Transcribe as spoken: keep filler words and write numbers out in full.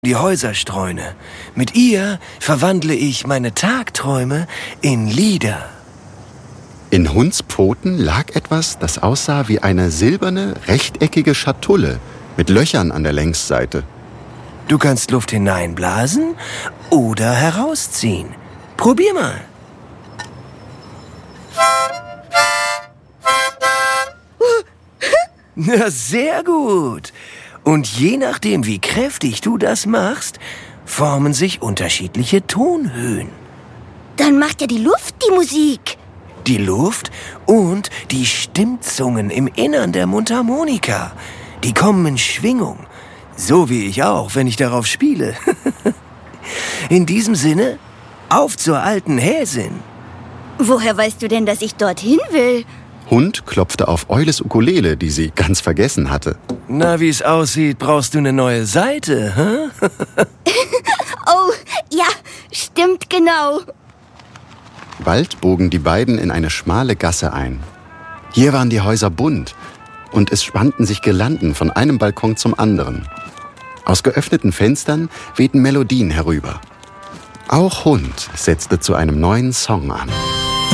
Die Häusersträune. Mit ihr verwandle ich meine Tagträume in Lieder. In Hunds Pfoten lag etwas, das aussah wie eine silberne, rechteckige Schatulle mit Löchern an der Längsseite. Du kannst Luft hineinblasen oder herausziehen. Probier mal. Na, sehr gut. Und je nachdem, wie kräftig du das machst, formen sich unterschiedliche Tonhöhen. Dann macht ja die Luft die Musik. Die Luft und die Stimmzungen im Innern der Mundharmonika. Die kommen in Schwingung. So wie ich auch, wenn ich darauf spiele. In diesem Sinne, auf zur alten Häsin. Woher weißt du denn, dass ich dorthin will? Hund klopfte auf Eules Ukulele, die sie ganz vergessen hatte. Na, wie es aussieht, brauchst du eine neue Seite, hä? Oh, ja, stimmt genau. Bald bogen die beiden in eine schmale Gasse ein. Hier waren die Häuser bunt und es spannten sich Girlanden von einem Balkon zum anderen. Aus geöffneten Fenstern wehten Melodien herüber. Auch Hund setzte zu einem neuen Song an.